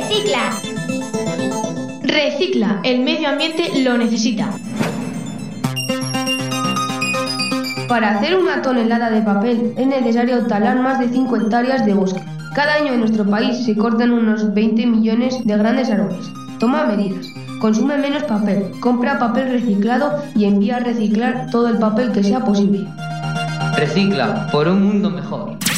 Recicla. Recicla, el medio ambiente lo necesita. Para hacer 1 tonelada de papel es necesario talar más de 5 hectáreas de bosque. Cada año en nuestro país se cortan unos 20 millones de grandes árboles. Toma medidas. Consume menos papel, compra papel reciclado y envía a reciclar todo el papel que sea posible. Recicla por un mundo mejor.